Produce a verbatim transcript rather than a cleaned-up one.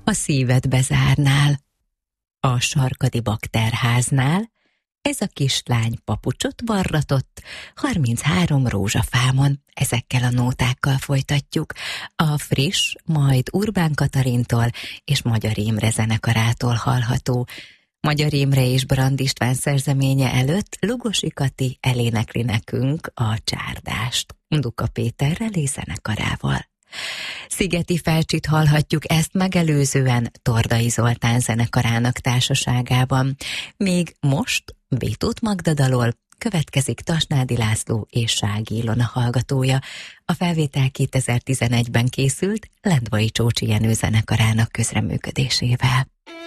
a szíved bezárnál. A Sarkadi Bakterháznál ez a kislány papucsot varratott, harminchárom rózsafámon. Ezekkel a nótákkal folytatjuk. A friss, majd Urbán Katalintól és Magyar Imre zenekarától hallható. Magyar Imre és Brand István szerzeménye előtt Lugosi Kati elénekli nekünk a Csárdást, Duka Péterrel és zenekarával. Szigeti Felcsit hallhatjuk ezt megelőzően Tordai Zoltán zenekarának társaságában. Még most Bétót Magda dalol, következik Tasnádi László és Sági Ilona hallgatója. A felvétel kétezer-tizenegyben készült Lendvai Csócsi Jenő zenekarának közreműködésével.